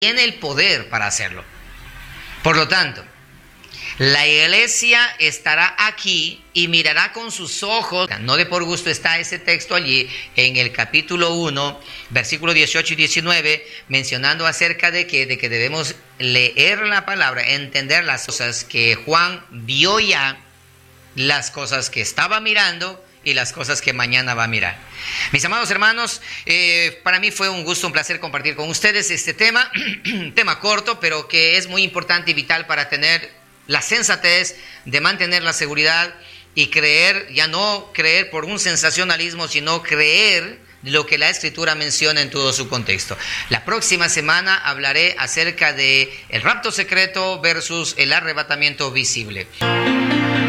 tiene el poder para hacerlo. Por lo tanto, la iglesia estará aquí y mirará con sus ojos. No de por gusto está ese texto allí en el capítulo 1, versículos 18 y 19, mencionando acerca de que debemos leer la palabra, entender las cosas que Juan vio ya, las cosas que estaba mirando y las cosas que mañana va a mirar. Mis amados hermanos, para mí fue un gusto, un placer compartir con ustedes este tema, tema corto, pero que es muy importante y vital para tener la sensatez de mantener la seguridad y creer, ya no creer por un sensacionalismo, sino creer lo que la Escritura menciona en todo su contexto. La próxima semana hablaré acerca de el rapto secreto versus el arrebatamiento visible.